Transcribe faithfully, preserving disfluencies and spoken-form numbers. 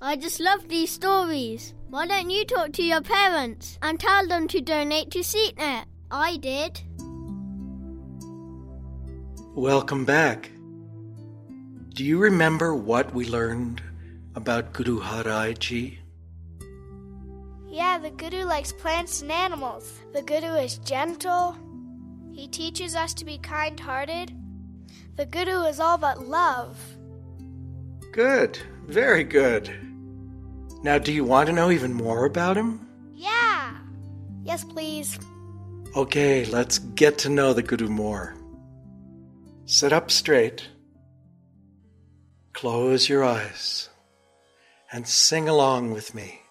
I just love these stories. Why don't you talk to your parents and tell them to donate to SeatNet? I did. Welcome back. Do you remember what we learned about Guru Harai Ji? Yeah, the Guru likes plants and animals. The Guru is gentle. He teaches us to be kind-hearted. The Guru is all about love. Good. Very good. Now, do you want to know even more about him? Yeah. Yes, please. Okay, let's get to know the Guru more. Sit up straight. Close your eyes and sing along with me.